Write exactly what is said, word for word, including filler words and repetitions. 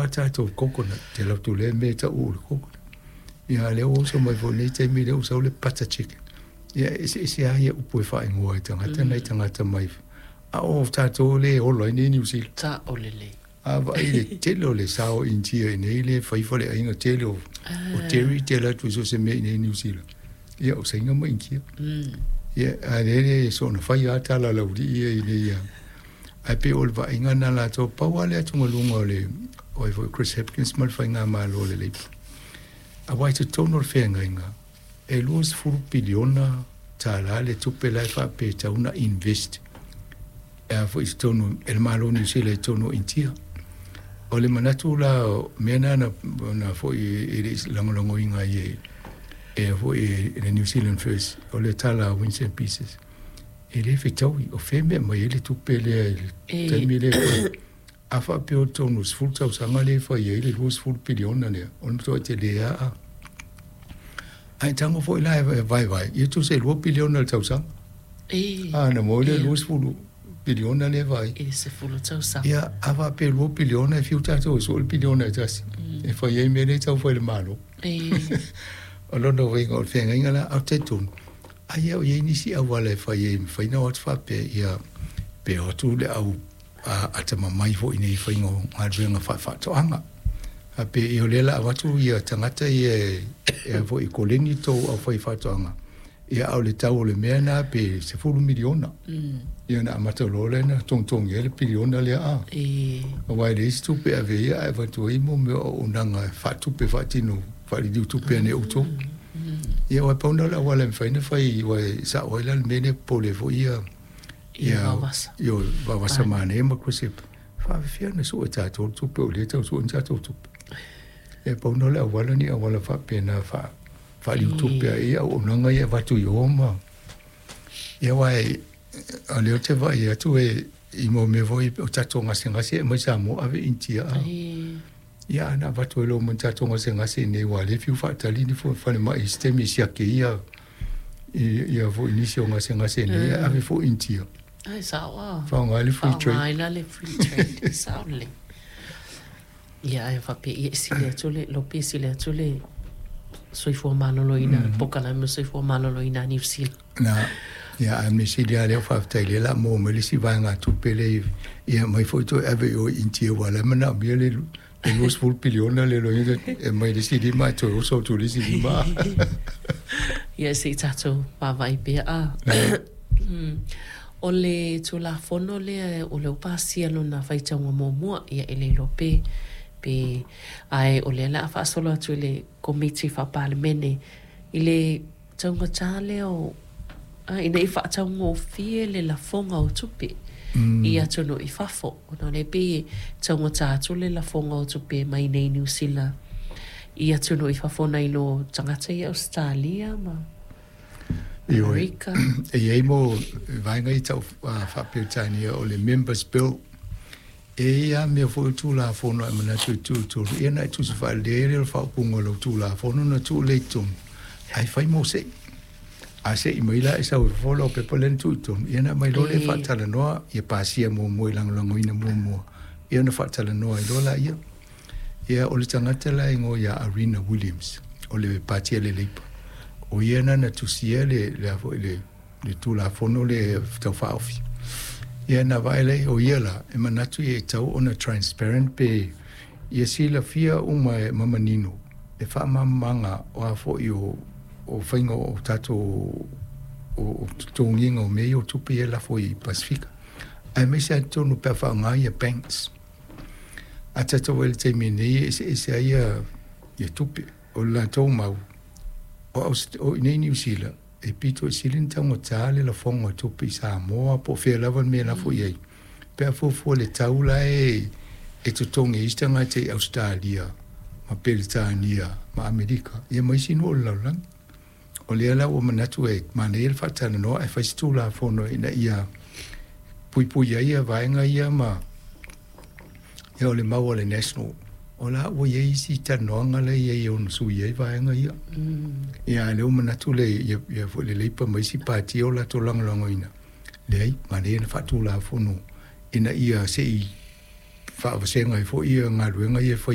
ta to coconut te la tu le me ta u coconut ia le o so mai vo le te mi le o so le pata chicken ia ese ese ai u poi fa ngoi tanga te nei tanga te mai a o ta to le o lo ni New Zealand ta o le le a va ile te lo le sao in tia nei le fai fa le ainga te lo o terry te la tu so se me nei New Zealand ia o se ngama in kia ia a le le so na fai ata la la uri ia ia ai pe o va inga na la to pa wale atu lunga le o i Chris Hopkins mal fai nga ma lo le le a vai te tono fe nga inga e luas furu biliona ta la le tupe la fa pe ta una invest e fo i tono el malo ni se le tono intia o le manatu la mena na na fo i i lango lango inga ye e fo i le New Zealand First o le tala Wins and Pieces e le fitaui o feme ma ele tupe le te mi le a fa pe o tono full tau sanga le fa ye le luas full biliona ne on to te le a ai tango foi lá vai vai e tu sei lo biliona tau sang e ah na mo le luas full biliona le vai e se full tau sang ia ava pe lo biliona fiu tato so biliona tas e fa ye me le tau foi le malo e o lo no vengo fenga ingala a te tun ai o ye ni si a wale fa ye fa ina o fa pe ia pe o tu le au a ata mai fo ina fa ingo a venga fa fa to anga a pe i le la watu ia tangata ye e vo i koleni to au fa fa to anga ia au le tau le mena pe se fulu miliona ia na mata lo le na tong tong ye le miliona le a e o wai le stu pe ave ia e va tu i mo me o nanga fa tu pe fa tino fa li tu pe ne o to ia wa pa ona la wala fa ina fa i wa sa o la mene po le vo ia ia yo va va sa mane ma kusip fa fia na so ta to tu pe o le ta so nta to tu e pa ona la wala ni a wala fa pe na fa fa li tu pe ia o nanga ia va tu yo ma ia wa a le te va ia tu e i mo me voi o ta to ngase ngase mo sa mo ave intia ia na va tu lo mo ta to ngase ngase ne wa le fiu fa ta li ni fo fa ma istemi sia ke ia ia vo inicio ngase ngase ne ave fo intia ai sa wa fa ngali free trade ai la le free trade sa le ia e fa pe e si le tole lo pe si le tole soi fo malo lo ina poka la mo soi fo malo lo ina New Zealand na ia a me si dia le fa ta le la mo me le si va nga tu pele ia mai fo to ave o intia wala mana me le le los full biliona le lo ina e mai le si di mai to so to le si di ma ia se tato pa vai pe a o le tu la fono le o le pasia lo na fai tanga mo mo ia ele lo pe pe ai o le la fa solo tu le committee fa parliament ile tanga chale o ai nei fa tanga o fie le la fonga o tupe ia tono i fafo ona le pe tanga tatu le la fonga o tupe mai nei New Zealand ia tono i fafo na ilo tangata i Australia ma Io e e mo vai ngai tau fa pe tani o le members bill e ia me fo tu la fo no ma tu tu tu e na tu fa le le fa pungo lo tu la fo no na tu le tu ai fai mo se a se i mai la sa fo lo pe polen tu tu e na mai lo le fa tala no e pasia mo mo lang lang ina mo mo e na fa tala no i lo la ia e o le tangata la ngo ya Arena Williams o le patia le le o iena na tusia le le le le tu la fono le tau faufi iena vai le o iela e manatu e tau ona transparent pe ia sila fia uma mama nino e fa mamanga o a fo io o faingo o tato o tonginga o meio tupi e la fo i Pasifika ai me se tonu pe fa ngai banks a tato wel te mini e se ia ia tupi o la tau mau o o nei New Zealand e pito silin tango tale la fongo tupi Samoa po fe lava me la fo ye pe fo fo le taula e e to tongi istanga te Australia ma Britania ma Amerika e mai sino la lang o le ala o manatu e manel fatana no e fai stula fono ina ia pui pui ia vaenga ia ma e o le mau le national ola o ye si tanonga le ye on su ye vaenga ia ia le o manatu le ia ia fo le le pa mai si pati ola to lang lang ina le manel fatula fono ina ia sei fa vasenga fo ia nga luenga ia